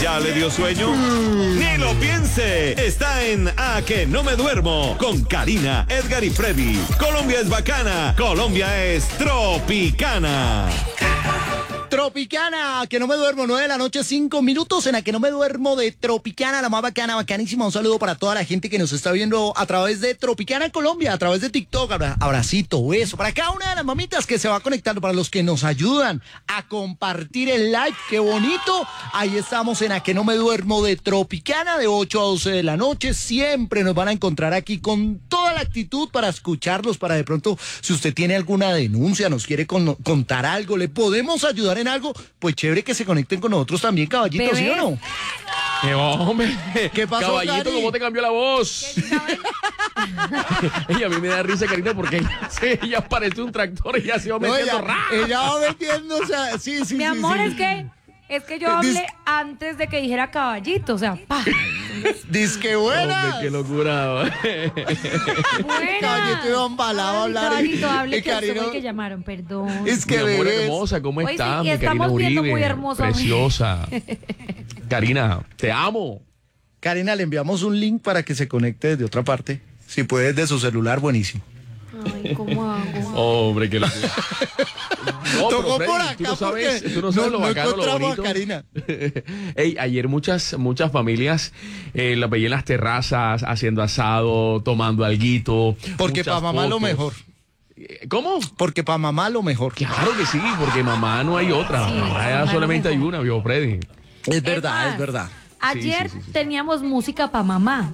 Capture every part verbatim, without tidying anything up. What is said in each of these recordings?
¿Ya le dio sueño? Mm. Ni lo piense. Está en A Que No Me Duermo con Karina, Edgar y Freddy. Colombia es bacana. Colombia es tropicana. Tropicana, que no me duermo, nueve de la noche, cinco minutos en la que no me duermo de Tropicana, la más bacana, bacanísima. Un saludo para toda la gente que nos está viendo a través de Tropicana Colombia, a través de TikTok. Abra, abracito, beso para cada una de las mamitas que se va conectando, para los que nos ayudan a compartir el live. Qué bonito. Ahí estamos en A Que No Me Duermo de Tropicana, de ocho a doce de la noche. Siempre nos van a encontrar aquí con toda la actitud para escucharlos, para de pronto, si usted tiene alguna denuncia, nos quiere con, contar algo, le podemos ayudar en algo, pues chévere que se conecten con nosotros también, caballito, ¿sí o no? ¡Qué hombre! ¿Qué pasó, Caballito, Cari? ¿Cómo te cambió la voz? Ella a mí me da risa, Karina, porque ella, sí, ella parece un tractor y ya se va No, metiendo. ella, ella va metiendo, o sea, sí, sí, Mi sí, amor, sí. es que es que yo hablé Dis- antes de que dijera caballito, o sea, pa. Disque buena. Hombre, qué locura. Buena. Caballito iba embalado a Ay, hablar. Caballito, hable y que usted Karina- fue el que llamaron, perdón. Es que Mi amor bebés. hermosa, ¿cómo Oye, estás, sí, y mi Karina estamos viendo Uribe? muy hermosa. Preciosa. Karina, te amo. Karina, le enviamos un link para que se conecte desde otra parte. Si puede desde su celular, buenísimo. Ay, ¿cómo hago? Hombre, qué locura. No, Tocó pero, por Freddy, acá tú no sabes, porque tú no sabes no- lo no bacano, lo encontramos a bonito. Karina. Ey, ayer muchas muchas familias eh, las veía en las terrazas haciendo asado, tomando alguito. Porque muchas para mamá lo fotos. mejor. Eh, ¿Cómo? Porque para mamá lo mejor. Claro que sí, porque mamá no hay otra. Sí, mamá ya mamá solamente lo hay mejor. una, vio, Freddy. Es verdad, más, es verdad. Ayer Sí, sí, sí, sí. teníamos música para mamá.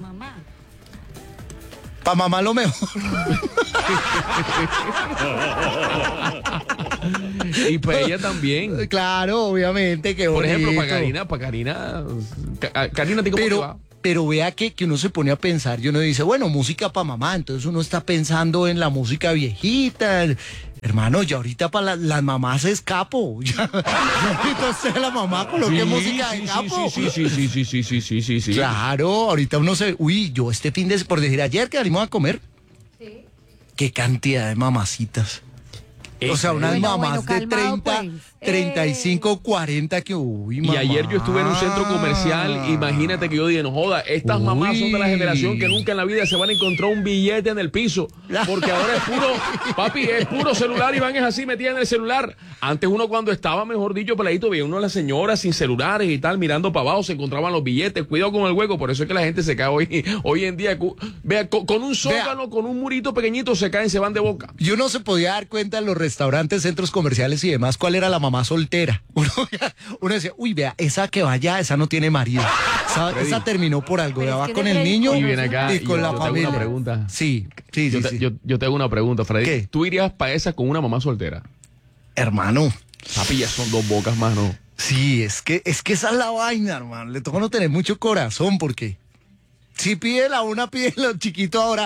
Para mamá lo mejor. Y para ella también. Claro, obviamente, que Por ejemplo, para bonito. Karina, para Karina. Ca- Karina, ¿a ti cómo te va? Pero, pero vea que, que uno se pone a pensar y uno dice, bueno, música para mamá, entonces uno está pensando en la música viejita. Hermano, ya ahorita para la- las mamás es capo. Ya, ahorita usted la mamá coloque Sí, música de sí, capo. sí, sí, sí, sí, sí, sí, sí, sí, sí. Claro, ahorita uno se... Uy, yo este fin de... Por decir, ayer que salimos a comer. Sí. Qué cantidad de mamacitas. O sea, unas Bueno, mamás bueno, de calmado, treinta, pues. treinta y cinco, cuarenta que... Uy, Y mamá. ayer yo estuve en un centro comercial, imagínate que yo dije, no joda, estas mamás son de la Uy. generación que nunca en la vida se van a encontrar un billete en el piso, porque ahora es puro, papi, es puro celular y van es así metidas en el celular. Antes uno cuando estaba, mejor dicho, peladito, veía uno a las señoras sin celulares y tal, mirando para abajo, se encontraban los billetes, cuidado con el hueco, por eso es que la gente se cae hoy, hoy en día, cu- vea, con, con un zócalo, con un murito pequeñito se caen, se van de boca. Y uno se podía dar cuenta en los restaurantes, centros comerciales y demás cuál era la mamá soltera. Uno, uno decía, uy, vea, esa que vaya, esa no tiene marido. Esa, esa terminó por algo, Pero ya es va que con de el Freddy niño Y viene acá, y y con yo- la yo tengo familia. una pregunta. Sí, sí, sí. Yo te, sí. yo, yo te hago una pregunta, Freddy. ¿Qué? ¿Tú irías para esa con una mamá soltera? Hermano, Papi, ya son dos bocas más, ¿no? sí, es que, es que esa es la vaina, hermano. Le toca no tener mucho corazón porque... Si pide la una, pide lo chiquito ahora.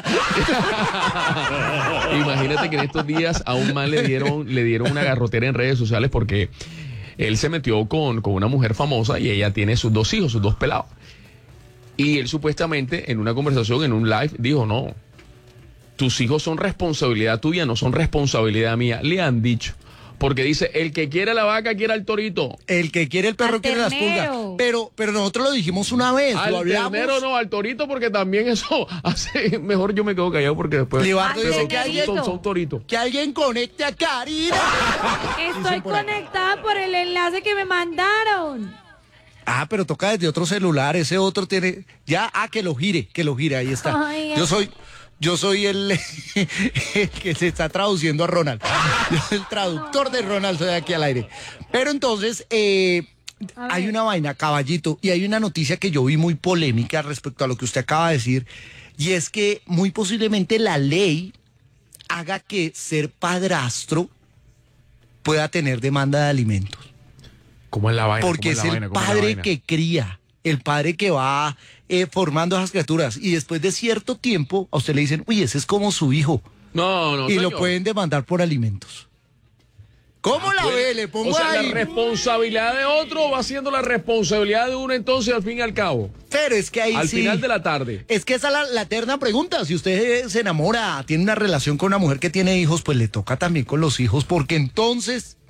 Imagínate que en estos días a un man le dieron, le dieron una garrotera en redes sociales porque él se metió con, con una mujer famosa y ella tiene sus dos hijos, sus dos pelados. Y él supuestamente en una conversación, en un live, dijo, no, tus hijos son responsabilidad tuya, no son responsabilidad mía. Le han dicho. Porque dice, el que quiere la vaca quiere al torito. El que quiere el perro Al quiere las ternero. pulgas. Pero, pero nosotros lo dijimos una vez, lo Al hablamos. ternero no, al torito, porque también eso hace... Mejor yo me quedo callado porque después... Libardo Al dice que son, alguien, son, son toritos. que alguien conecte a Karina. Estoy por acá. conectada por el enlace que me mandaron. Ah, pero toca desde otro celular, ese otro tiene... Ya, ah, que lo gire, que lo gire, ahí está. Ay, yo ay. soy... Yo soy el, el que se está traduciendo a Ronald. Yo soy el traductor de Ronald, soy aquí al aire. Pero entonces, eh, A hay ver. una vaina, caballito, y hay una noticia que yo vi muy polémica respecto a lo que usted acaba de decir, y es que muy posiblemente la ley haga que ser padrastro pueda tener demanda de alimentos. ¿Cómo es la vaina? Porque ¿Cómo es la el vaina? ¿Cómo es la padre vaina? que cría, el padre que va eh, formando a esas criaturas. Y después de cierto tiempo, a usted le dicen, uy, ese es como su hijo. No, no, y lo señor. pueden demandar por alimentos. ¿Cómo la Pues, ve? Le pongo o sea, ahí. la responsabilidad de otro va siendo la responsabilidad de uno entonces al fin y al cabo. Pero es que ahí Al sí. final de la tarde. Es que esa es la, la eterna pregunta. Si usted se enamora, tiene una relación con una mujer que tiene hijos, pues le toca también con los hijos, porque entonces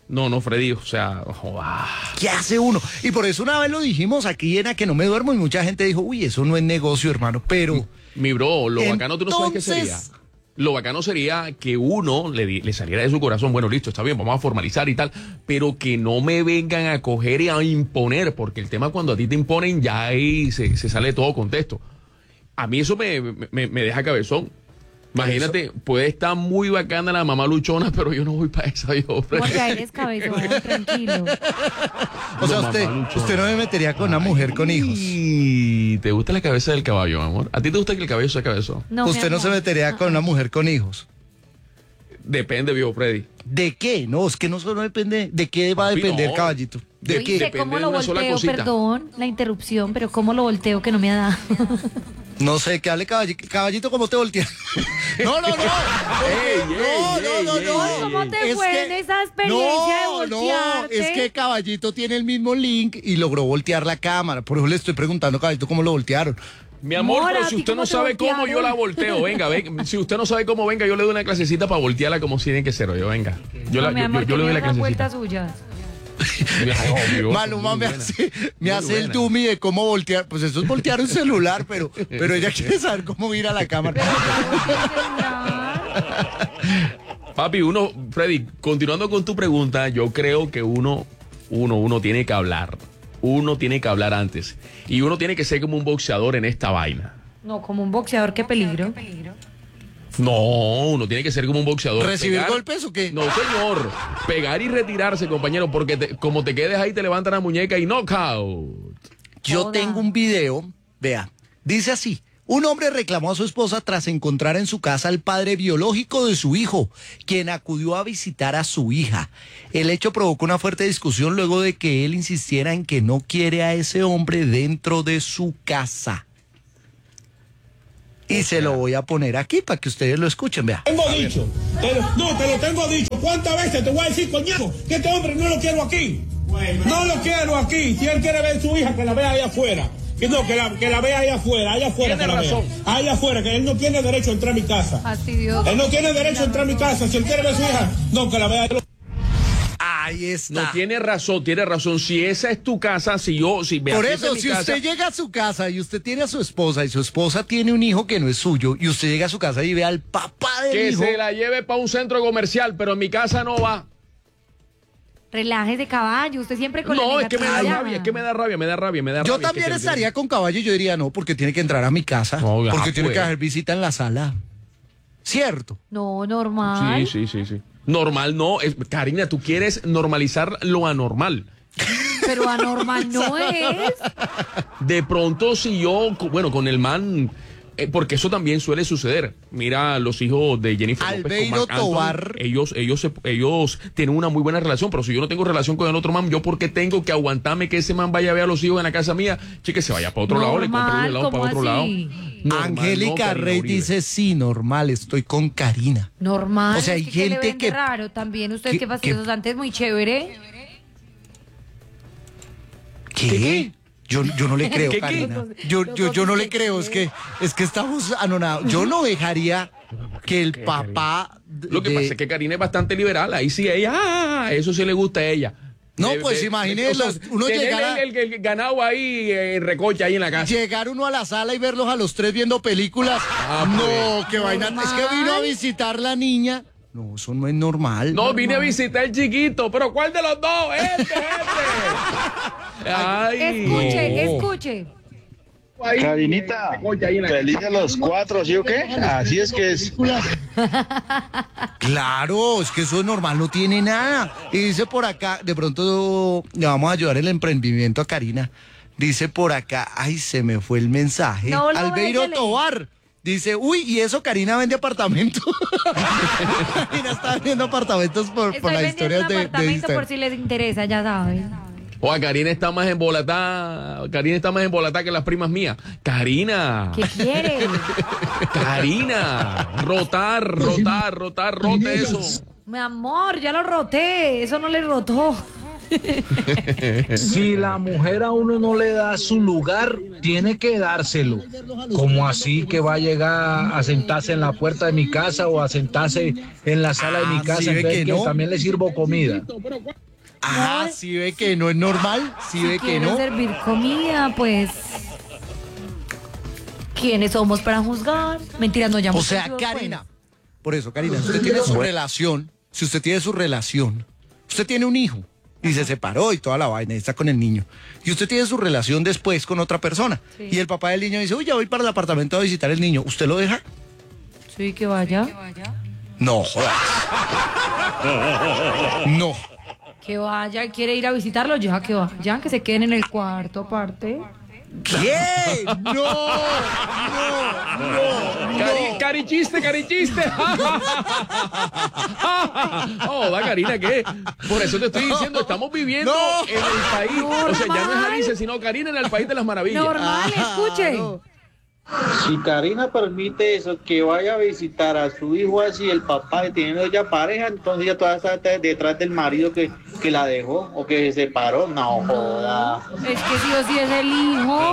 No, no, Freddy, o sea, joda. ¿Qué hace uno? Y por eso una vez lo dijimos aquí en A Que No Me Duermo y mucha gente dijo, uy, eso no es negocio, hermano, pero... Mi bro, lo bacano tú no sabes qué sería. Entonces- Lo bacano sería que uno le, di- le saliera de su corazón, bueno, listo, está bien, vamos a formalizar y tal, pero que no me vengan a coger y a imponer, porque el tema cuando a ti te imponen ya ahí se, se sale de todo contexto. A mí eso me, me, me deja cabezón. Imagínate, puede estar muy bacana la mamá luchona, pero yo no voy para esa, yo. Porque eres cabezón, tranquilo. O sea, No, usted, mamá luchona. usted no me metería con una mujer con hijos. Y te gusta la cabeza del caballo, mi amor. ¿A ti te gusta que el caballo sea cabezón? No, mi Usted no se amor. metería con una mujer con hijos. Depende, viejo Freddy. ¿De qué? No, es que no solo depende. ¿De qué va a Papi, depender, no. caballito? ¿De Yo qué? hice Depende cómo de lo una sola volteo, cosita. perdón, la interrupción, pero cómo lo volteo que no me ha dado. No sé, ¿qué hable caballito? Caballito, ¿cómo te volteas? No, no, no. Ey, no, ey, no, no, ey, no. ey, ¿Cómo te Es fue que- en esa experiencia no, de no, voltearte? es que Caballito tiene el mismo link y logró voltear la cámara. Por eso le estoy preguntando, Caballito, ¿cómo lo voltearon? Mi amor, Mora, pero ¿a si ti usted cómo no te sabe cómo, voltearon? yo la volteo. Venga, ven. Si usted no sabe cómo, venga, yo le doy una clasecita para voltearla como tiene que ser. Yo, venga. Yo, No, la, mi yo, amor, yo, yo le doy la tenía una vuelta clasecita. suya. Obvio, Maluma muy me buena. hace, me Muy hace el buena. dummy de cómo voltear. Pues eso es voltear un celular, pero, pero ella quiere saber cómo ir a la cámara. Papi, uno, Freddy, continuando con tu pregunta, yo creo que uno, uno, uno tiene que hablar. Uno tiene que hablar antes. Y uno tiene que ser como un boxeador en esta vaina. No, como un boxeador, qué peligro. No, uno tiene que ser como un boxeador. ¿Recibir Pegar- golpes o qué? No, señor. Pegar y retirarse, compañero, porque te- como te quedes ahí, te levantan la muñeca y knockout. Yo Joda. tengo un video, vea, dice así. Un hombre reclamó a su esposa tras encontrar en su casa al padre biológico de su hijo, quien acudió a visitar a su hija. El hecho provocó una fuerte discusión luego de que él insistiera en que no quiere a ese hombre dentro de su casa. Y se lo voy a poner aquí para que ustedes lo escuchen, vea. Tengo dicho, te lo- no, te lo tengo dicho. ¿Cuántas veces te voy a decir, coñazo, que este hombre no lo quiero aquí? No lo quiero aquí. Si él quiere ver a su hija, que la vea ahí afuera. Que no, que la, que la vea ahí afuera, allá afuera que Tiene la razón. vea. Allá afuera, que él no tiene derecho a entrar a mi casa. Fastidioso. Él no tiene derecho a entrar a mi casa. Si él quiere ver a su hija, no, que la vea ahí. Ahí está. No, tiene razón, tiene razón. Si esa es tu casa, si yo, si me Por haces en eso, mi si casa- usted llega a su casa y usted tiene a su esposa y su esposa tiene un hijo que no es suyo y usted llega a su casa y ve al papá del que hijo, se la lleve para un centro comercial, pero en mi casa no va. Relájese de caballo, usted siempre con No, la es que me da negatividad. rabia, es que me da rabia, me da rabia, me da yo rabia. también Es que te- estaría con caballo y yo diría no, porque tiene que entrar a mi casa, No, ah, porque tiene pues. que hacer visita en la sala. ¿Cierto? No, normal. Sí, sí, sí, sí. Normal no. Es, Karina, tú quieres normalizar lo anormal. Pero anormal no es. De pronto, si yo, co- bueno, con el man, eh, porque eso también suele suceder. Mira, los hijos de Jennifer López con Albeiro Marc Anthony, Tovar. ellos, ellos, se- ellos tienen una muy buena relación, pero si yo no tengo relación con el otro man, yo porque tengo que aguantarme que ese man vaya a ver a los hijos en la casa mía, chique, se vaya para otro lado, le compre un Normal, helado para ¿cómo otro lado. así? Normal, Angélica no, Karina Rey Uribe. dice sí, normal, estoy con Karina. Normal. O sea, hay es que, ¿qué le gente ven de que- raro también. Ustedes que- qué fastidiosos que- antes, muy chévere. ¿Qué? Yo, yo no le creo, ¿Qué, qué? Karina. Yo, yo, yo no le creo, es que, es que estamos anonados. Yo no dejaría que el papá de- Lo que pasa es que Karina es bastante liberal, ahí sí ella, ah, eso sí le gusta a ella. No, pues, imagine los- uno tener llegara- el, el- el ganado ahí eh, en recocha ahí en la casa. llegar uno a la sala y verlos a los tres viendo películas. Ah, no, pues. qué vaina. Es que vino a visitar la niña. No, eso no es normal. No, vine a visitar el chiquito, pero ¿cuál de los dos? Este, este. Ay, Escuche, no. escuche. Ahí, Karinita, recocha ahí en la casa. feliz de los cuatro, ¿sí o qué? Así es que es. Claro, es que eso es normal, no tiene nada. Y dice por acá, de pronto le vamos a ayudar el emprendimiento a Karina. Dice por acá, ay, se me fue el mensaje. No lo Albeiro déjele. Tovar. Dice, uy, y eso Karina vende apartamentos. Karina está vendiendo apartamentos por, Estoy por las vendiendo historias un de, de apartamento Instagram. por si les interesa, ya saben. Oa, Karina está más embolatada. Karina está más embolatada que las primas mías. Karina. ¿Qué quiere? Karina. Rotar, rotar, rotar, rote eso. Mi amor, ya lo roté. Eso no le rotó. Si la mujer a uno no le da su lugar, tiene que dárselo. Como así que va a llegar a sentarse en la puerta de mi casa o a sentarse en la sala de mi Ah, casa, ¿sí ve entonces que que no? también le sirvo comida. Ah, No, sí ve que no es normal, sí ve que ¿Quiere no. servir comida? Pues... ¿Quiénes somos para juzgar? Mentira, no llamo. O sea, Karina, por eso, Karina, si usted tiene su relación, si usted tiene su relación, usted tiene un hijo y se separó y toda la vaina, y está con el niño, y usted tiene su relación después con otra persona, Sí. y el papá del niño dice, uy, ya voy para el apartamento a visitar al niño, ¿usted lo deja? Sí, que vaya. No, jodas. No. Que vaya, quiere ir a visitarlo, ya que vayan, que se queden en el cuarto aparte. ¿Qué? No, no, no, Cari, no. carichiste, carichiste. Oh, va, Karina, ¿qué? Por eso te estoy diciendo, estamos viviendo No. en el país. O sea, ya no es Normal. Alicia, sino Karina en el país de las maravillas. Normal, escuche. no. Si Karina permite eso, que vaya a visitar a su hijo así, el papá y teniendo ya pareja, entonces ya todavía está detrás del marido que, que la dejó o que se separó. No joda. Es que sí o sí es el hijo.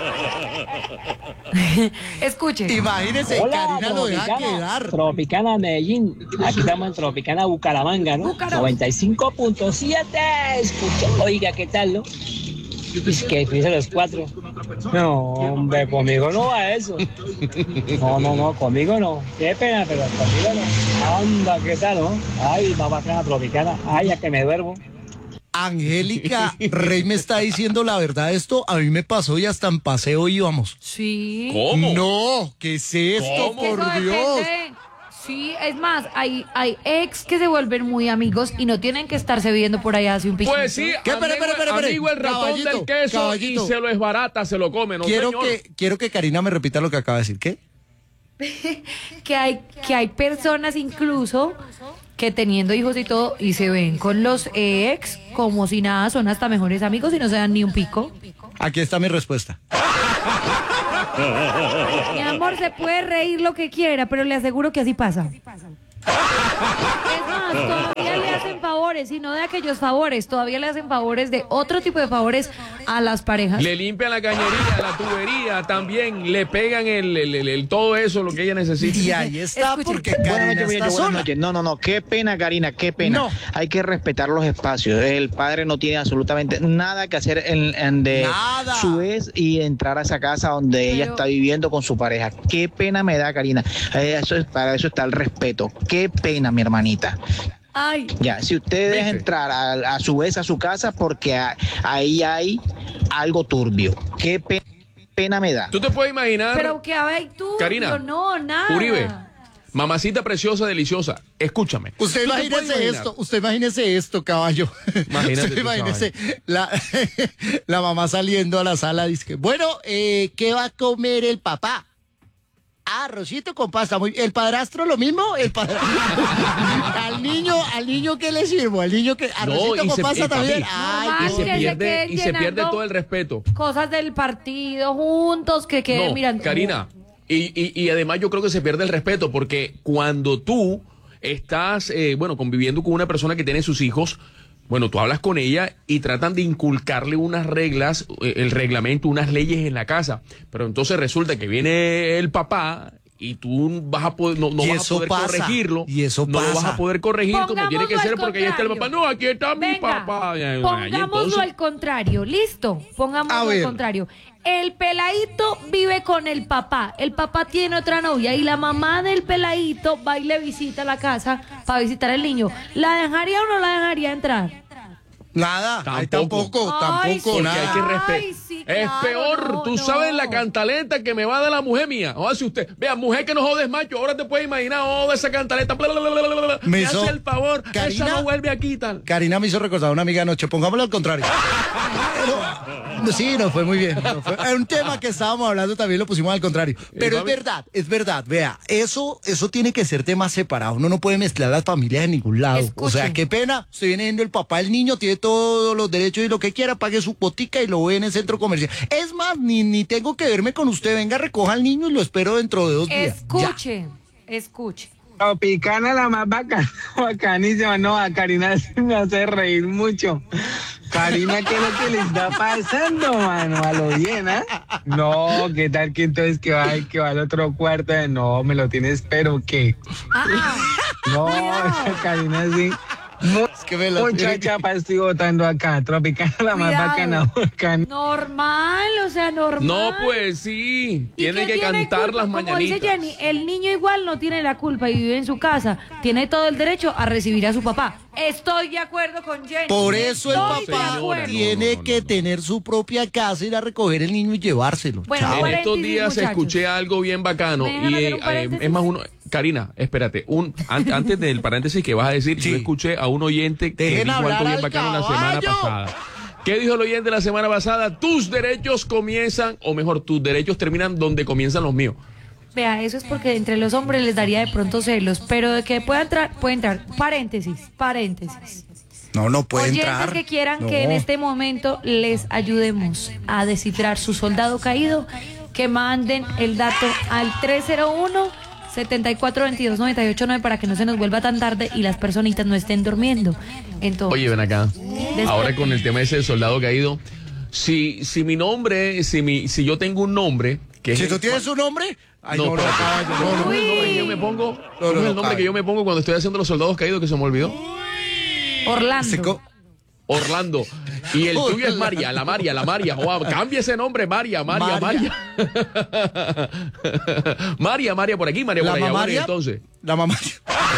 Escuche. Imagínese, Karina lo deja quedar. Tropicana Medellín, aquí estamos en Tropicana Bucaramanga, ¿no? Bucaramanga. noventa y cinco punto siete, escucha, oiga, ¿qué tal, no? Es que dice los cuatro. No, hombre, conmigo no va eso. No, no, no, conmigo no. Qué pena, pero conmigo no. Anda, ¿qué tal, no? Ay, mamá bacana Tropicana, ay, a que me duermo. Angélica Rey me está diciendo la verdad, esto a mí me pasó y hasta en paseo íbamos. Sí. ¿Cómo? No, ¿qué es esto, ¿Cómo? Que eso por Dios? depende. Sí, es más, hay, hay ex que se vuelven muy amigos y no tienen que estarse viendo por allá hace un piquito. Pues sí, ¿Qué? Espere, amigo, espere, espere, espere. amigo el ratón Caballito, del queso caballito. y se lo esbarata, se lo come, ¿no, Quiero señor? que, quiero que Karina me repita lo que acaba de decir. ¿Qué? que hay, que hay personas incluso que teniendo hijos y todo y se ven con los ex como si nada, son hasta mejores amigos y no se dan ni un pico. Aquí está mi respuesta. Mi amor, se puede reír lo que quiera, pero le aseguro que así pasa. Es más, todavía le hacen favores, y no de aquellos favores, todavía le hacen favores de otro tipo de favores a las parejas. Le limpian la cañería, la tubería, también le pegan el, el- el- el- todo eso, lo que ella necesita. Y ahí está, Escuche. porque Buenas Karina noches, está muchachos, buenas sola. noches. No, no, no, qué pena, Karina, qué pena. No. Hay que respetar los espacios. El padre no tiene absolutamente nada que hacer en, en de Nada. su vez y entrar a esa casa donde ella Pero- está viviendo con su pareja. Qué pena me da, Karina. Eh, Eso es, para eso está el respeto. Qué pena, mi hermanita. Ay, Ya, si usted deja ¿Viste? entrar a, a su vez a su casa porque a- ahí hay algo turbio. Qué pe- pena me da. Tú te puedes imaginar, pero que a ver tú, Karina, yo no, nada. Uribe, mamacita preciosa, deliciosa, escúchame. Usted ¿Tú te puedes imagínese imaginar? esto, usted imagínese esto, caballo. Imagínate Usted tú, imagínese la, la mamá saliendo a la sala, dice que, bueno, eh, ¿qué va a comer el papá? Ah, arrocito con pasta. Muy, ¿el padrastro lo mismo? El padra- al niño, al niño ¿qué le sirvo? Al niño que arrocito y con se- pasta y, papi, también. y Ay, Normal, se que se pierde, queden y se pierde llenando todo el respeto. Cosas del partido juntos, que queden No, mirando. Karina, y, y, y además yo creo que se pierde el respeto porque cuando tú estás, eh, bueno, conviviendo con una persona que tiene sus hijos, bueno, tú hablas con ella y tratan de inculcarle unas reglas, eh, el reglamento, unas leyes en la casa, pero entonces resulta que viene el papá y tú vas a poder, no, no Y vas a eso poder pasa, corregirlo, y eso no lo vas pasa. a poder corregir como tiene que Pongámoslo ser al porque ahí está el papá, contrario. no, aquí está mi Venga, papá. Y pongámoslo entonces- al contrario, listo, A pongámoslo ver. al contrario. El peladito vive con el papá, el papá tiene otra novia y la mamá del peladito va y le visita a la casa para visitar al niño. ¿La dejaría o no la dejaría entrar? nada, ahí Tampoco. tampoco, Ay, tampoco, sí, Porque hay nada. que Ay, respetar. sí, Es claro, peor, no, tú no. sabes la cantaleta que me va a dar la mujer mía. O si usted, vea, mujer que no jodes macho, ahora te puedes imaginar, oh, esa cantaleta, bla, bla, bla, bla, bla, bla, Me me hizo- hace el favor, Karina- esa no vuelve aquí tal. Karina me hizo recordar a una amiga anoche, pongámoslo al contrario. No, sí, no fue muy bien. no fue- era un tema que estábamos hablando, también lo pusimos al contrario. Pero es papi? verdad, es verdad. Vea, eso, eso tiene que ser tema separado. Uno no puede mezclar las familias en ningún lado. O sea, Escuchen. qué pena. Usted viene viendo el papá del niño, tiene todos los derechos y lo que quiera, pague su botica y lo ve en el centro comercial. Es más, ni, ni tengo que verme con usted. Venga, recoja al niño y lo espero dentro de dos días. Ya. Escuche, escuche. Tropicana la más bacana, bacanísima. No, a Karina me hace reír mucho. Karina, ¿qué es lo que le está pasando, mano? A lo bien, ¿eh? No, ¿qué tal que entonces que va, que va al otro cuarto? No, me lo tienes, pero ¿qué? Ah, No, Karina sí. Mu- Es que me la Mucha tiene que- chapa estoy botando acá. Tropicana la más Cuidado. bacana, bacana. normal, o sea, normal. No, pues sí. ¿Y Tiene quién que tiene cantar culpa? las Como mañanitas. dice Jenny, el niño igual no tiene la culpa y vive en su casa. Tiene todo el derecho a recibir a su papá. Estoy de acuerdo con Jenny. Por eso el Estoy de papá acuerdo. tiene No, no, que no. tener su propia casa, ir a recoger el niño y llevárselo. Bueno, Chao. En estos paréntesis, días muchachos. escuché algo bien bacano ¿Me dejan y hacer eh, un eh, paréntesis? es más uno, Karina, espérate, un an- antes del paréntesis que vas a decir, Sí. yo escuché a un oyente que Dejen dijo hablar algo bien al bacano la semana caballo. pasada. ¿Qué dijo el oyente la semana pasada? Tus derechos comienzan, o mejor, tus derechos terminan donde comienzan los míos. Vea, eso es porque entre los hombres les daría de pronto celos, pero de que pueda entrar, puede entrar. Paréntesis, paréntesis. No, no puede Oyentes entrar. que quieran No. que en este momento les ayudemos a descifrar su soldado caído, que manden el dato al tres cero uno, siete cuatro dos dos, nueve ocho nueve para que no se nos vuelva tan tarde y las personitas no estén durmiendo. Entonces, Oye, ven acá. Después- Ahora con el tema ese del soldado caído, si, si mi nombre, si mi, si yo tengo un nombre que Si es tú el- tienes un nombre, ay, No, no, no, espérate. caballo, no, no, ¿Cómo es el nombre que yo Uy. me pongo? No, ¿Cómo no, es el no, nombre que caballo. yo me pongo cuando estoy haciendo los soldados caídos que se me olvidó? Orlando. Se co- Orlando. Y el tuyo es María, la María, la María. Joa, cambia ese nombre, María, María, María. María. María, María por aquí, María por ¿La allá. Bueno, mamaria? entonces. La mamá. Sí.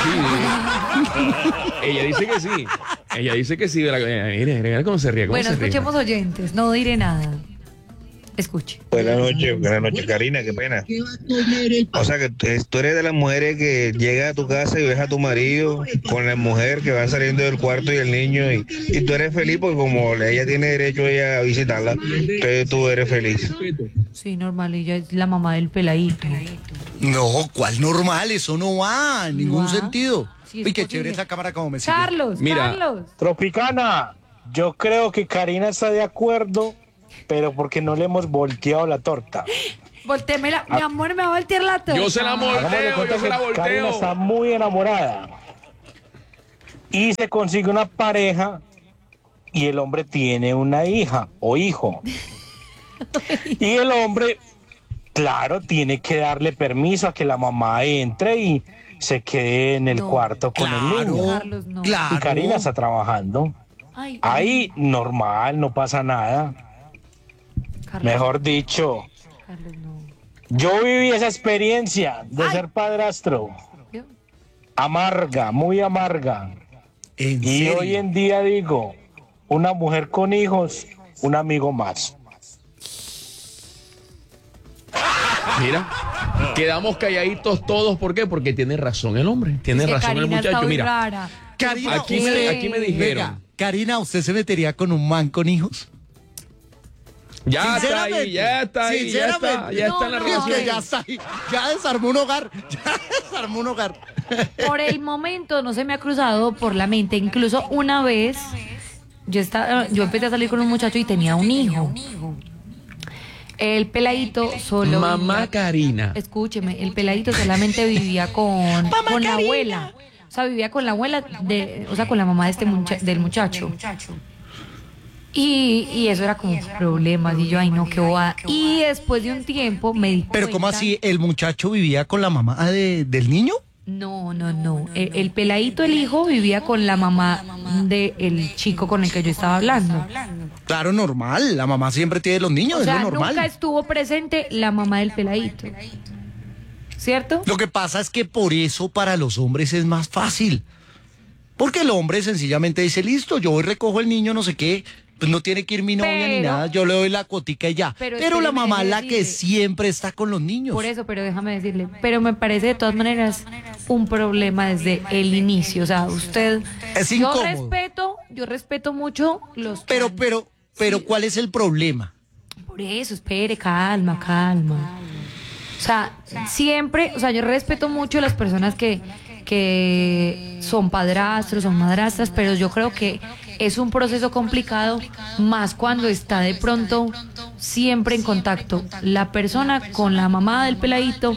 Ella dice que sí. Ella dice que sí. Mira, mira, mira cómo se ríe. Cómo Bueno, se ríe. escuchemos oyentes, no diré nada. Escuche. Buenas noches, buenas noches, Karina, qué pena. O sea que tú tú eres de las mujeres que llega a tu casa y ves a tu marido con la mujer que van saliendo del cuarto y el niño y, y tú eres feliz porque como ella tiene derecho ella a visitarla, entonces tú eres feliz. Sí, normal, ella es la mamá del peladito. No, ¿cuál normal? Eso no va en ningún va. sentido. Sí, es Uy, qué posible. chévere esa cámara como me sigue. Carlos, Mira. Carlos. Tropicana, yo creo que Karina está de acuerdo, pero porque no le hemos volteado la torta. Voltémela. Mi amor, me va a voltear la torta. Yo se la Hagámosle volteo, cuenta yo se la que Karina volteo. está muy enamorada y se consigue una pareja y el hombre tiene una hija o hijo. Y el hombre, claro, tiene que darle permiso a que la mamá entre y se quede en el No. cuarto con el niño. Claro, Carlos, no. claro. Y Karina está trabajando. Ay, Ahí normal, no pasa nada. Carlos, Mejor dicho, Carlos, no. yo viví esa experiencia de Ay. ser padrastro. ¿Vio? Amarga, muy amarga. ¿En Y serio? hoy en día digo, una mujer con hijos, un amigo más. Mira, quedamos calladitos todos. ¿Por qué? Porque tiene razón el hombre. Tiene Es que razón el Karina está muchacho. muy Mira, rara. Karina, aquí ¿Por me, qué? aquí me dijeron. Venga, Karina, ¿usted se metería con un man con hijos? Ya está Sinceramente, ahí, ya está ahí, ya está, sinceramente. ya está en la No, Es relación. que ya está ahí, ya desarmó un hogar, ya desarmó un hogar. Por el momento no se me ha cruzado por la mente. Incluso una vez yo estaba, yo empecé a salir con un muchacho y tenía un hijo. El peladito solo Mamá vivía- Karina. Escúcheme, el peladito solamente vivía con, con la abuela. O sea, vivía con la abuela de, o sea, con la mamá de este mucha- del muchacho. Y, y eso era como problemas. Y yo, ay no, qué bobada. Y después de un tiempo me di Pero ¿cómo cuenta- así? ¿El muchacho vivía con la mamá de- del niño? No, no, no. El, el peladito, el hijo, vivía con la mamá del chico con el que yo estaba hablando. Claro, normal, la mamá siempre tiene los niños, O sea, es lo normal. nunca estuvo presente la mamá del peladito. ¿Cierto? Lo que pasa es que por eso para los hombres es más fácil. Porque el hombre sencillamente dice, listo, yo voy recojo el niño, no sé qué, pues no tiene que ir mi novia ni Pero- nada, yo le doy la cuotica y ya. Pero Pero, la espéreme, mamá es la déjeme que decirle. siempre está con los niños. Por eso, pero déjame decirle. Pero me parece de todas maneras un problema desde el inicio. O sea, usted. Es yo incómodo. respeto, yo respeto mucho los. que Pero, han- pero, pero, ¿cuál es el problema? Por eso, espere, calma, calma. O sea, siempre, o sea, yo respeto mucho a las personas que, que son padrastros, son madrastras, pero yo creo que es un proceso complicado, más cuando está de pronto siempre en contacto la persona con la mamá del peladito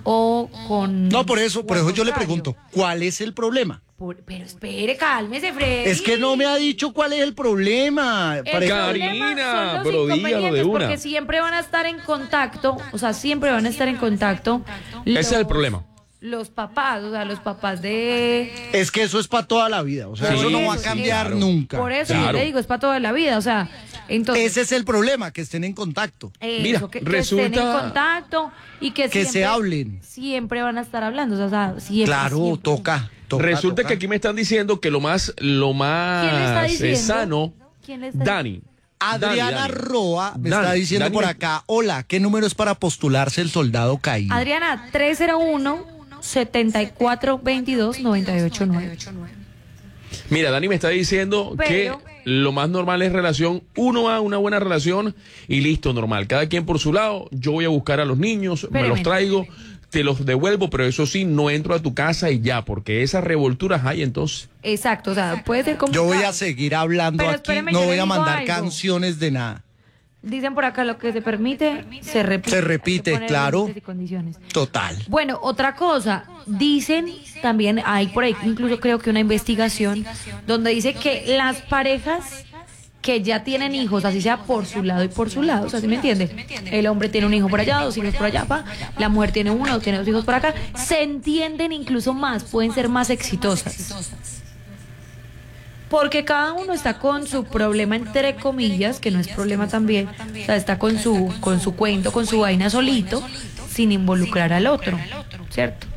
o con... No, por eso, o por al eso yo le contrario. pregunto, ¿cuál es el problema? Por- pero espere, cálmese, Freddy. Es que no me ha dicho cuál es el problema. El Pare- Karina, problema son los pero dígalo de inconvenientes, una. porque siempre van a estar en contacto, o sea, siempre van a estar en contacto. Ese es el los- problema. Los papás, o sea, los papás de... Es que eso es para toda la vida, o sea, Sí, eso no va a sí, cambiar claro. nunca. Por eso Claro. yo le digo, es para toda la vida, o sea, entonces... Ese es el problema, que estén en contacto. Eso, Mira, que, que resulta- estén en contacto y que, Que se siempre- hablen. Siempre van a estar hablando, o sea, siempre. Claro, siempre. toca, toca. Resulta toca. que aquí me están diciendo que lo más, lo ¿Quién le está más eh, diciendo? sano, ¿Quién le está Dani. Adriana Dani, Dani. Roa me Dani, está diciendo Dani por me- acá, hola, ¿qué número es para postularse el soldado caído? Adriana, tres cero uno, setenta y cuatro veintidós, noventa y ocho nueve. Mira, Dani me está diciendo Pero- que lo más normal es relación, uno va a una buena relación y listo, normal. Cada quien por su lado, yo voy a buscar a los niños, me Espéreme. los traigo, te los devuelvo, pero eso sí, no entro a tu casa y ya, porque esas revolturas hay entonces. Exacto, o sea, puede ser como... Yo voy a seguir hablando Pero aquí, espéreme, no yo le voy a digo mandar algo. canciones de nada. Dicen por acá, lo que se permite, se repite. Se Hay que repite, poner claro. límites y condiciones. Total. Bueno, otra cosa, dicen también, hay por ahí incluso creo que una investigación donde dice que las parejas que ya tienen hijos, así sea por su lado y por su lado, o sea, ¿sí me entiende? El hombre tiene un hijo por allá, dos hijos por allá, pa, la mujer tiene uno, tiene dos hijos por acá, se entienden incluso más, pueden ser más exitosas. Porque cada uno está con su problema, entre comillas, que no es problema también, o sea, está con su, con su cuento, con su vaina solito, sin involucrar al otro, ¿cierto?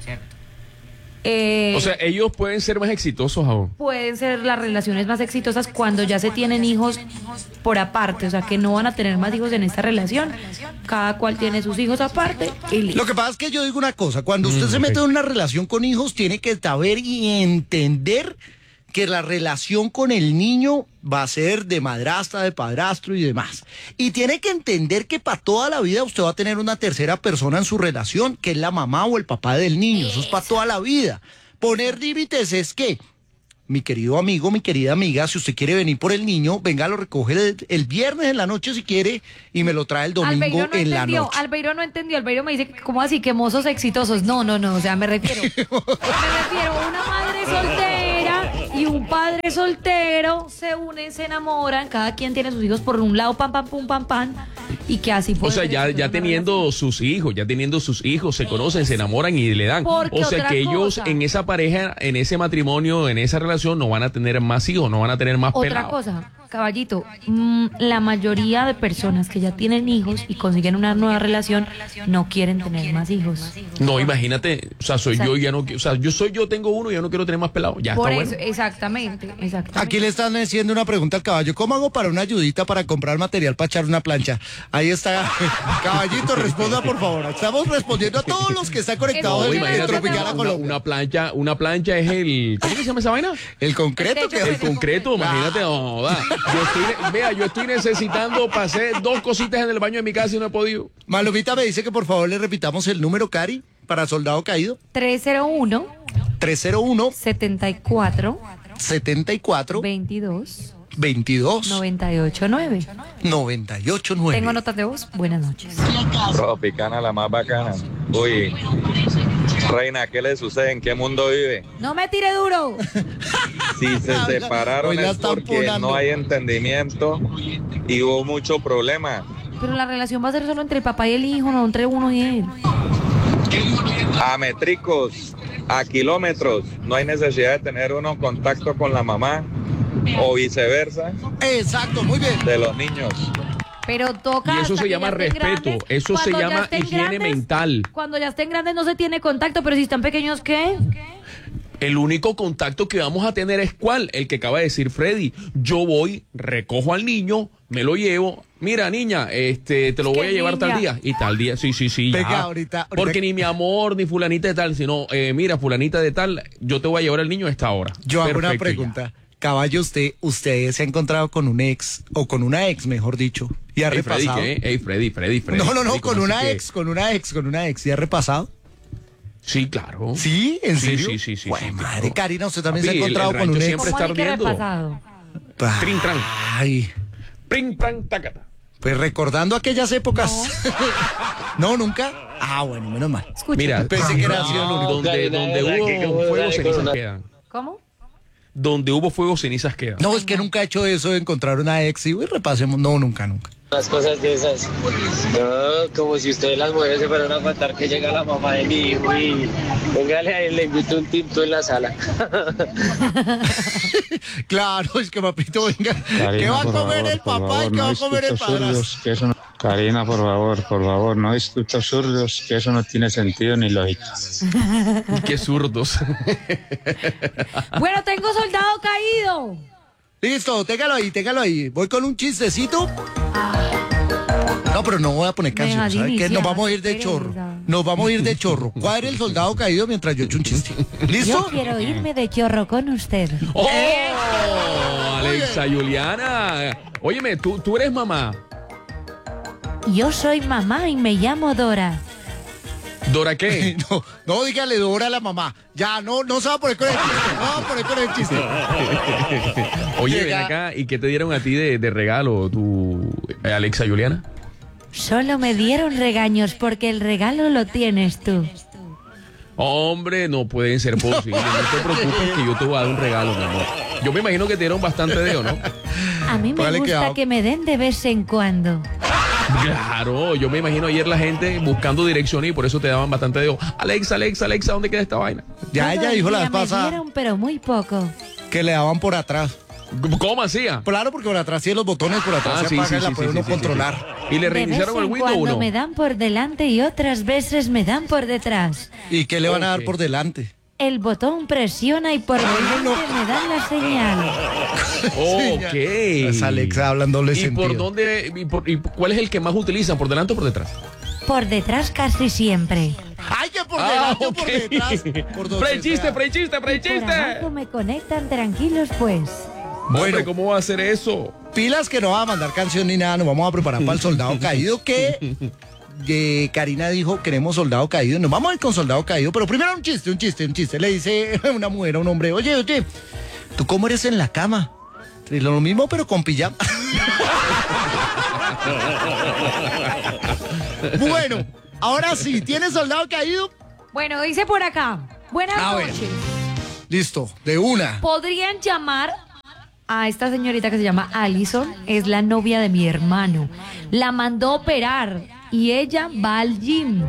Eh, O sea, ellos pueden ser más exitosos aún. pueden ser las relaciones más exitosas cuando ya se tienen hijos por aparte, o sea, que no van a tener más hijos en esta relación, cada cual tiene sus hijos aparte y listo. Lo que pasa es que yo digo una cosa, cuando usted Mm, se ok. mete en una relación con hijos, tiene que saber y entender que la relación con el niño va a ser de madrastra, de padrastro y demás. Y tiene que entender que para toda la vida usted va a tener una tercera persona en su relación, que es la mamá o el papá del niño. Eso es para toda la vida. Poner límites es que, mi querido amigo, mi querida amiga, si usted quiere venir por el niño, venga, lo recoge el, el viernes en la noche si quiere y me lo trae el domingo Albeiro no en la entendió, noche. Albeiro no entendió, Albeiro me dice, que, ¿cómo así? Que mozos exitosos. No, no, no, o sea, me refiero, me refiero a una madre soltera y un padre soltero, se unen, se enamoran, cada quien tiene sus hijos por un lado, pam, pam, pum, pam, pam, y que así O puede sea, ser ya, exitosa ya una teniendo sus hijos, ya teniendo sus hijos, se conocen, se enamoran y le dan. Porque O sea otra que ellos cosa. en esa pareja, en ese matrimonio, en esa relación, no van a tener más hijos, no van a tener más Otra pelados. cosa, caballito, mm, la mayoría de personas que ya tienen hijos y consiguen una nueva relación no quieren tener más hijos. No, imagínate, o sea, soy Exacto. yo y ya no, qui- o sea, yo soy yo, tengo uno y ya no quiero tener más pelados. Ya Por está eso, bueno. exactamente, exactamente. Aquí le están haciendo una pregunta al caballo. ¿Cómo hago para una ayudita para comprar material para echar una plancha? Ahí está. Caballito, responda por favor. Estamos respondiendo a todos los que están conectados No, No, en imagínate, Tropicana una, Colombia. una plancha, una plancha es el, ¿cómo que se llama esa vaina? El concreto que El concreto, imagínate, no, joda. Yo estoy, vea, yo estoy necesitando para hacer dos cositas en el baño de mi casa y no he podido. Malumita me dice que por favor le repitamos el número, Cari, para soldado caído. tres cero uno, tres cero uno, setenta y cuatro, setenta y cuatro, veintidós, veintidós, noventa y ocho nueve. noventa y ocho nueve. Tengo notas de voz. Buenas noches. Tropicana, la más bacana. Uy, reina, ¿qué le sucede? ¿En qué mundo vive? No me tire duro. Si se Hoy separaron la es están porque ponando. no hay entendimiento y hubo mucho problema. Pero la relación va a ser solo entre el papá y el hijo, no entre uno y él. A metricos, a kilómetros, no hay necesidad de tener uno contacto con la mamá o viceversa Exacto, muy bien. de los niños. Pero toca. Y eso hasta se que llama ya estén respeto, grandes. eso se Cuando ya llama estén higiene grandes, mental. Cuando ya estén grandes no se tiene contacto, pero si están pequeños, ¿qué? El único contacto que vamos a tener es cuál, el que acaba de decir Freddy. Yo voy, recojo al niño, me lo llevo. Mira, niña, este, te lo Es voy que a llevar niña. tal día y tal día. Sí, sí, sí. Venga, ya. ahorita- ahorita- Porque ni mi amor, ni fulanita de tal, sino, eh, mira, fulanita de tal, yo te voy a llevar al niño a esta hora. Yo hago una Perfecto, pregunta. Caballo, usted, usted se ha encontrado con un ex, o con una ex, mejor dicho, y ha ya. Ey, Freddy, repasado. ¿qué? Ey, Freddy, Freddy, Freddy. No, no, no, Freddy, con ¿cómo una así que? ex, con una ex, con una ex, ¿y ha repasado? Sí, claro. ¿Sí? ¿En Sí, serio? sí, sí, sí, Güey, sí, madre, claro. Karina, usted también Papi, se ha el- encontrado el con un rancho ex. siempre ¿Cómo está hay que ardiendo. repasado? Trin, tran. Ay, Pring, pran, tácata. Pues recordando aquellas épocas. No, ¿No nunca. Ah, bueno, menos mal. Escucha. Mira, Pensé que era así el único. donde, donde hubo fuego, cenizas quedan. ¿Cómo? Donde hubo fuego, cenizas quedan. No, es que nunca he hecho eso de encontrar una ex y uy, repasemos. No, nunca, nunca. Las cosas de esas. No, como si ustedes las mujeres se fueran a contar que llega la mamá de mi hijo y póngale ahí, le invito un tinto en la sala. Claro, es que papito, venga. Karina, ¿Qué va a por comer favor, el por papá favor, y qué no va a comer el discuta padrastro? absurdos, que eso no- Karina, por favor, por favor, no discuta absurdos, que eso no tiene sentido ni lógica. Qué zurdos. Bueno, tengo soldado caído. Listo, téngalo ahí, téngalo ahí. Voy con un chistecito. No, pero no voy a poner canción, Deja de ¿sabes qué? Nos iniciar, vamos a ir de qué chorro. pereza. Nos vamos a ir de chorro. ¿Cuál es el soldado caído mientras yo echo un chiste? Yo ¿Listo? quiero irme de chorro con usted. ¡Oh! Alexa Juliana. Óyeme, ¿tú, tú eres mamá. Yo soy mamá y me llamo Dora. ¿Dora qué? No, no, dígale Dora a la mamá. Ya, no, no se va a poner con el chiste. No va a poner con el chiste. Oye, ven Llega- acá, ¿y qué te dieron a ti de, de regalo, tu eh, Alexa Juliana? Solo me dieron regaños porque el regalo lo tienes tú. Hombre, no pueden ser posibles. No te preocupes que yo te voy a dar un regalo, mi amor. Yo me imagino que te dieron bastante dedo, ¿no? A mí me Póngale gusta cuidado. que me den de vez en cuando. Claro, yo me imagino ayer la gente buscando direcciones y por eso te daban bastante dedo. Alexa, Alexa, Alexa, ¿dónde queda esta vaina? Ya Todo ella el dijo la día vez me pasada dieron, pero muy poco. que le daban por atrás. ¿Cómo hacía? Claro, porque por atrás tiene los botones, por atrás Ah, se sí, apaga sí, y la sí, puede sí, uno sí, sí, controlar. sí. Y le De reiniciaron vez el en Windows cuando uno. me dan por delante y otras veces me dan por detrás. ¿Y qué le van a dar Ok. por delante? El botón presiona y por delante me dan la señal. Ok. Es Alexa hablándole ¿Y sentido. por dónde? Y por- y ¿Cuál es el que más utilizan? ¿Por delante o por detrás? Por detrás casi siempre. ¡Ay, que por Ah, delante o ok. por detrás! Por donde Frey chiste, sea. Frey chiste, Frey Por chiste. abajo me conectan tranquilos pues. Hombre, Bueno. ¿cómo va a hacer eso? Pilas que no va a mandar canción ni nada, nos vamos a preparar para el soldado caído que eh, Karina dijo, queremos soldado caído, nos vamos a ir con soldado caído, pero primero un chiste, un chiste, un chiste. Le dice una mujer a un hombre, oye, oye, ¿tú cómo eres en la cama? Y lo mismo pero con pijama. Bueno, ahora sí, ¿tienes soldado caído? Bueno, dice por acá. Buenas A ver. noches. Listo, de una. Podrían llamar a esta señorita que se llama Allison, es la novia de mi hermano. La mandó a operar y ella va al gym.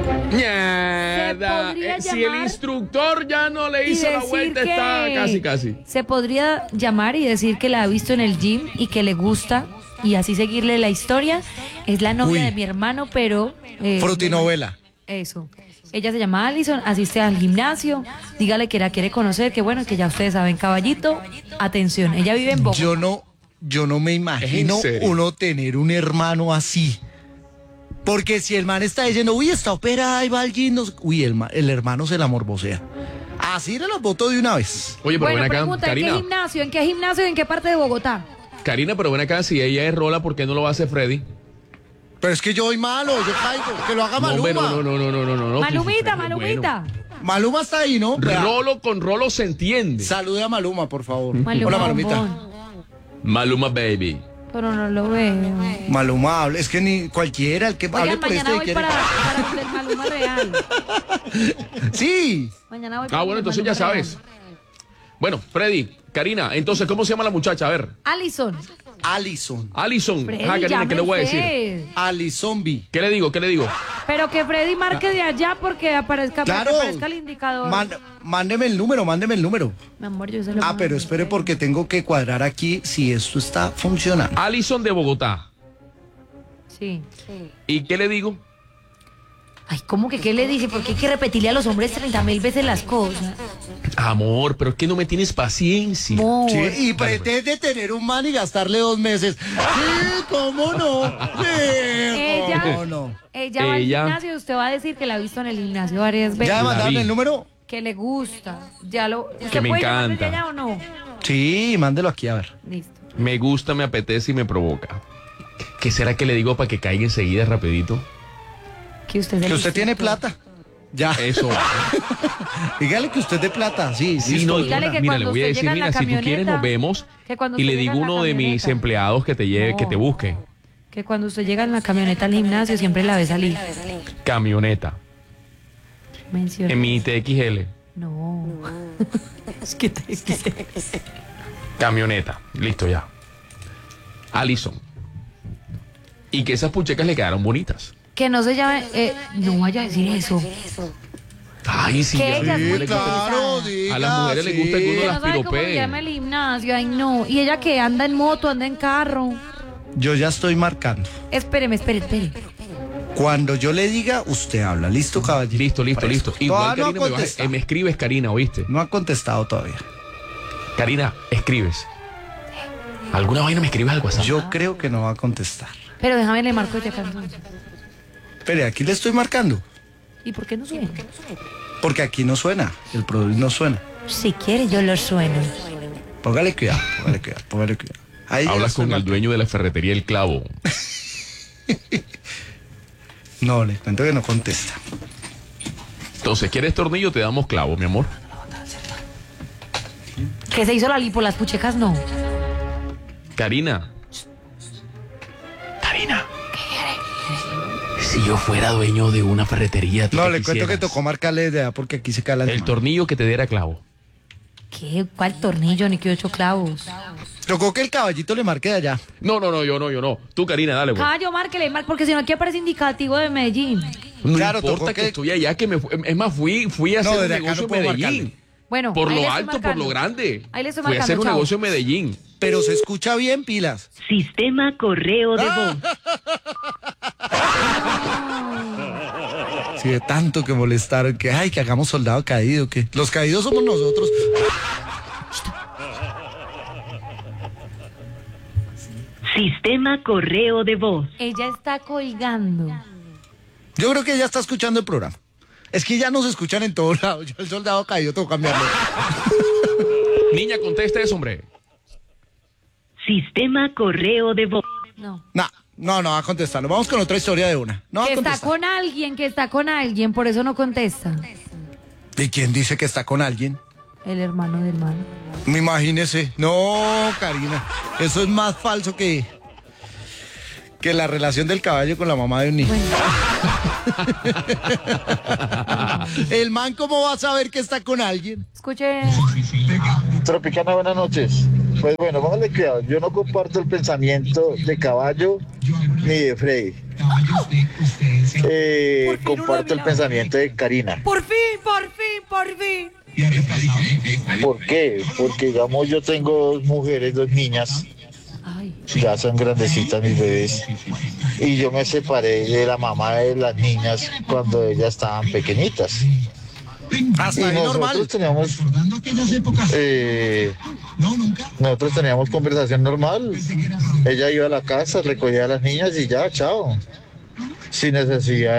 Mierda. podría Eh, si el llamar instructor ya no le Y hizo la decir vuelta, que está casi, casi. Se podría llamar y decir que la ha visto en el gym y que le gusta y así seguirle la historia. Es la novia Uy. de mi hermano, pero... eh, Frutinovela. Eso. Ella se llama Allison, asiste al gimnasio, dígale que la quiere conocer, que bueno, que ya ustedes saben, caballito, atención, ella vive en Bogotá. Yo no, yo no me imagino serio? uno tener un hermano así. Porque si el man está diciendo, uy, está operada, ahí va al gym, no sé- uy, el, ma- el hermano se la morbosea. Así le los votó de una vez. Oye, pero Bueno, ven acá, pregunta, ¿en qué Karina. gimnasio? ¿En qué gimnasio y en qué parte de Bogotá? Karina, pero ven acá, si ella es rola, ¿por qué no lo va a hacer Freddy? Pero es que yo soy malo, yo caigo, que lo haga No, Maluma. hombre, no, no, no, no, no, no, no. Malumita, Bueno. Malumita. Maluma está ahí, ¿no? Vea, Rolo con Rolo se entiende. salude a Maluma, por favor. Maluma, Hola, Malumita. bombón. Maluma Baby. Pero no lo veo. Maluma, habla, es que ni cualquiera, el que hable Oigan, por mañana este voy quiere. para, para donde el Maluma real. Sí. Mañana voy Ah, para bueno, donde el entonces ya Maluma sabes. real. Bueno, Freddy, Karina, entonces, ¿cómo se llama la muchacha? A ver. Allison. Allison. Alison. Freddy, Ah, Karina, ¿qué le voy a llame decir? usted. Allison B. ¿Qué le digo? ¿Qué le digo? Pero que Freddy marque de allá porque aparezca, para Claro. que aparezca el indicador. Man- mándeme el número, mándeme el número. Mi amor, yo se lo Ah, mando. pero espere porque tengo que cuadrar aquí si esto está funcionando. Alison de Bogotá. Sí. ¿Y qué le digo? Ay, ¿cómo que qué le dice? Porque hay que repetirle a los hombres treinta mil veces las cosas. Amor, pero es que no me tienes paciencia. Amor. Sí, y pretende tener un man y gastarle dos meses. Sí, ¿cómo no? Sí, Ella, ¿cómo no? ella va al Ella- gimnasio y usted va a decir que la ha visto en el gimnasio varias veces. ¿Ya La mandaron vi. el número? Que le gusta. Ya lo. ¿Usted Que me puede llamarle encanta. de allá o no? Sí, mándelo aquí a ver. Listo. Me gusta, me apetece y me provoca. ¿Qué será que le digo para que caiga enseguida rapidito? Que usted, es el Que usted tiene instructor. plata. Ya. Eso. Dígale que usted es de plata. Sí, Sí, listo. no, Dígale que mira, cuando le voy a usted decir, llega en la mira, si tú quieres camioneta, nos vemos que cuando y usted le llega digo en la uno de mis camioneta. empleados que te lleve, No. que te busque. Que cuando usted llega en la camioneta al gimnasio siempre la ve salir. Camioneta. Menciona. En mi T X L. No. Es que te Camioneta. Listo ya. Alison. Y que esas puchecas le quedaron bonitas. Que no se llame. Eh, no vaya a decir eso. Ay, sí. Que ella es muy le- claro, a las mujeres les gusta que uno Que las no sabe cómo se piropee. llama el gimnasio. Ay, no. Y ella que anda en moto, anda en carro. Yo ya estoy marcando. Espéreme, espere, espere. Cuando yo le diga, usted habla. ¿Listo, caballero? Listo, listo, Para listo. esto. Igual, Todavía no Karina, ha me, vas a- contestado. eh, me escribes, Karina, ¿oíste? No ha contestado todavía. Karina, escribes. ¿Alguna vaina me escribes al WhatsApp? Yo creo que no va a contestar. Pero déjame le marco ya entonces. Espere, aquí le estoy marcando. ¿Y por qué no suena? Porque aquí no suena. El producto no suena. Si quiere, yo lo sueno. Póngale cuidado, póngale cuidado, póngale cuidado. Ahí ya Hablas estoy con el marcando. dueño de la ferretería El Clavo. No, le cuento que no contesta. Entonces, ¿quieres tornillo? Te damos clavo, mi amor. Que se hizo la lipo, las puchecas no. Karina. Karina. Si yo fuera dueño de una ferretería, ¿tú No, qué le cuento que quisieras? tocó marcarle de edad porque aquí se cae la El tornillo que te diera clavo. ¿Qué? ¿Cuál tornillo? Ni que ocho clavos. Tocó que el caballito le marque de allá. No, no, no, yo no, yo no. Tú, Karina, dale, pues. Caballo, márquele, mar, porque si no aquí aparece indicativo de Medellín. No Claro, importa tocó que... que- estoy allá, que me fu- es más, fui, fui a No, hacer un desde acá negocio no en puedo Medellín. marcarle. Bueno, Por ahí lo le estoy alto, por marcando. lo grande. Ahí le estoy Fui a marcando, hacer un chao. negocio en Medellín. Pero se escucha bien, pilas. Sistema correo de voz. Sí, de tanto que molestaron, que ay, que hagamos soldado caído, que los caídos somos nosotros. Sistema correo de voz. Ella está colgando. Yo creo que ella está escuchando el programa. Es que ya nos escuchan en todos lados. Yo el soldado caído tengo que cambiarlo. Niña, contesta eso, hombre. Sistema correo de voz. No. No, no, no va a contestar. Nos vamos con otra historia de una. No va a Que está contestar. con alguien, que está con alguien, por eso no contesta. ¿Y quién dice que está con alguien? El hermano del hermano. Me imagínese. No, Karina. Eso es más falso que, que la relación del caballo con la mamá de un niño. El man, ¿cómo va a saber que está con alguien? Escuche. Tropicana, buenas noches. Pues bueno, póngale cuidado. Yo no comparto el pensamiento de Caballo ni de Freddy. Eh, comparto el pensamiento de Karina. Por fin, por fin, por fin. ¿Por qué? Porque, digamos, yo tengo dos mujeres, dos niñas. Ya son grandecitas mis bebés. Y yo me separé de la mamá de las niñas cuando ellas estaban pequeñitas. Hasta Y ahí nosotros normal. teníamos eh, nosotros teníamos conversación normal. Ella iba a la casa, recogía a las niñas y ya, chao, sin necesidad